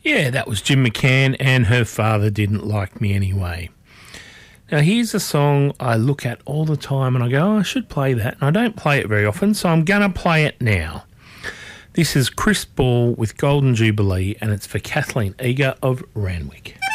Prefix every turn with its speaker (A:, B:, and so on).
A: Yeah, that was Jim McCann and Her Father Didn't Like Me Anyway. Now, here's a song I look at all the time and I go, oh, I should play that. And I don't play it very often, so I'm going to play it now. This is Chris Ball with Golden Jubilee, and it's for Kathleen Eager of Randwick.